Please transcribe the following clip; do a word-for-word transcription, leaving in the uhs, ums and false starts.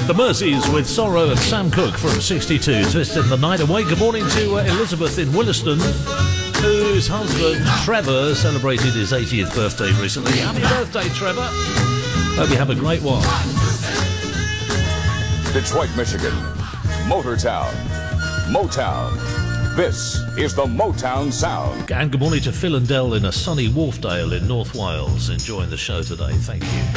The Merseys with Sorrow and Sam Cooke from sixty-two, Twisting the Night Away. Good morning to uh, Elizabeth in Williston, whose husband Trevor celebrated his eightieth birthday recently. Happy birthday, Trevor. Hope you have a great one. Detroit, Michigan. Motortown. Motown. This is the Motown Sound. And good morning to Phil and Dell in a sunny Wharfdale in North Wales, enjoying the show today. Thank you.